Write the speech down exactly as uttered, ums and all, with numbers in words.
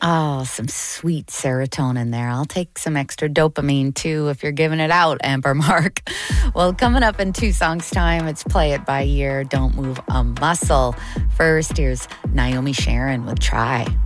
Oh, some sweet serotonin there. I'll take some extra dopamine too if you're giving it out, Amber Mark. Well, coming up in two songs time, it's Play It By Ear, Don't Move a Muscle. First, here's Naomi Sharon with Try.